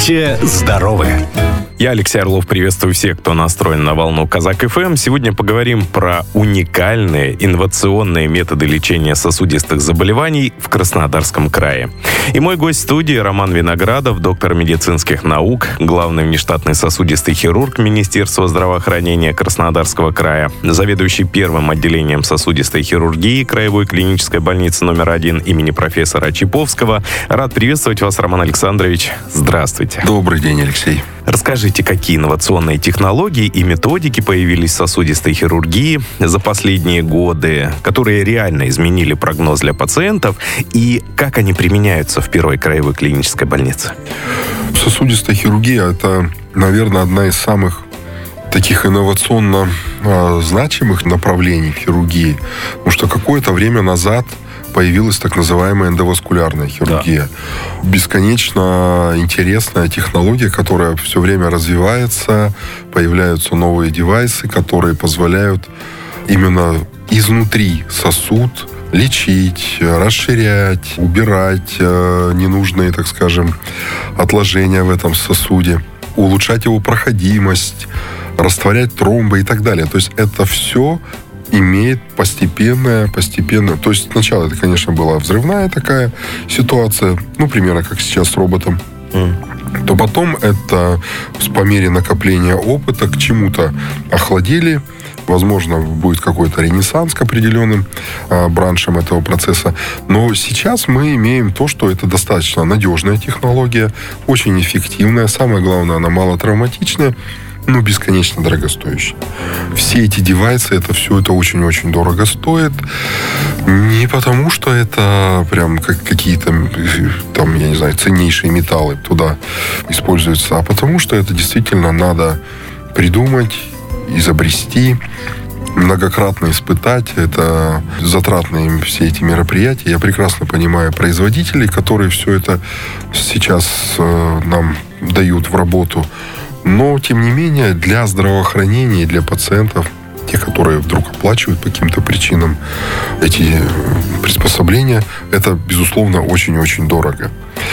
Будьте здоровы! Я, Алексей Орлов, приветствую всех, кто настроен на волну Казак ФМ. Сегодня поговорим про уникальные инновационные методы лечения сосудистых заболеваний в Краснодарском крае. И мой гость в студии Роман Виноградов, доктор медицинских наук, главный внештатный сосудистый хирург Министерства здравоохранения Краснодарского края, заведующий первым отделением сосудистой хирургии Краевой клинической больницы номер 1 имени профессора Чиповского. Рад приветствовать вас, Роман Александрович. Здравствуйте. Добрый день, Алексей. Расскажите, какие инновационные технологии и методики появились в сосудистой хирургии за последние годы, которые реально изменили прогноз для пациентов, и как они применяются в Первой краевой клинической больнице? Сосудистая хирургия – это, наверное, одна из самых таких инновационно значимых направлений в хирургии, потому что какое-то время назад появилась так называемая эндоваскулярная хирургия. Да. Бесконечно интересная технология, которая все время развивается, появляются новые девайсы, которые позволяют именно изнутри сосуд лечить, расширять, убирать ненужные, так скажем, отложения в этом сосуде, улучшать его проходимость, растворять тромбы и так далее. То есть это все имеет постепенно. То есть сначала это, конечно, была взрывная такая ситуация, примерно как сейчас с роботом. То потом это по мере накопления опыта к чему-то охладели. Возможно, будет какой-то ренессанс к определенным браншам этого процесса. Но сейчас мы имеем то, что это достаточно надежная технология, очень эффективная. Самое главное, она малотравматичная, но бесконечно дорогостоящая. Все эти девайсы, это очень-очень дорого стоит. Не потому, что это прям как какие-то, я не знаю, ценнейшие металлы туда используются, а потому, что это действительно надо придумать, изобрести, многократно испытать. Это затратные все эти мероприятия. Я прекрасно понимаю производителей, которые все это сейчас нам дают в работу. Но, тем не менее, для здравоохранения и для пациентов, те, которые вдруг оплачивают по каким-то причинам эти приспособления, это, безусловно, очень-очень дорого.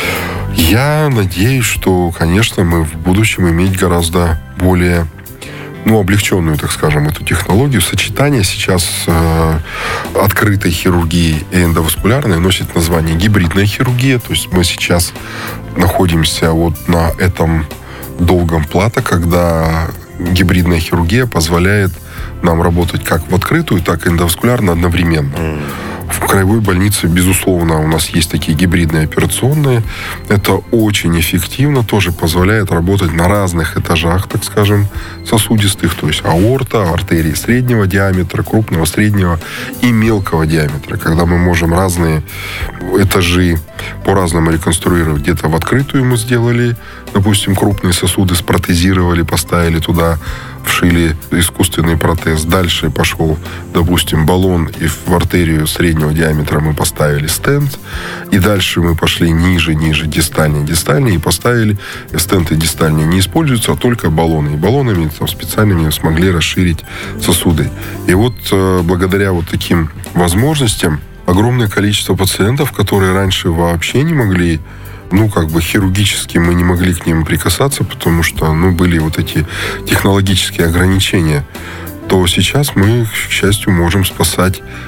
Я надеюсь, что, конечно, мы в будущем иметь гораздо более облегченную, так скажем, эту технологию. Сочетание сейчас открытой хирургии и эндоваскулярной носит название гибридная хирургия. То есть мы сейчас находимся на этом долгом плато, когда гибридная хирургия позволяет нам работать как в открытую, так и эндоваскулярно одновременно. В краевой больнице, безусловно, у нас есть такие гибридные операционные. Это очень эффективно, тоже позволяет работать на разных этажах, так скажем, сосудистых, то есть аорта, артерии среднего диаметра, крупного, среднего и мелкого диаметра, когда мы можем разные этажи по-разному реконструировать. Где-то в открытую мы сделали, допустим, крупные сосуды спротезировали, поставили туда, вшили искусственный протез. Дальше пошел, допустим, баллон, и в артерию среднего диаметра мы поставили стенд. И дальше мы пошли ниже, дистальнее, и поставили стенты дистальнее. Не используются, а только баллоны. И баллонами специальными смогли расширить сосуды. И благодаря таким возможностям огромное количество пациентов, которые раньше вообще не могли, хирургически мы не могли к ним прикасаться, потому что, были эти технологические ограничения, то сейчас мы, к счастью, можем спасать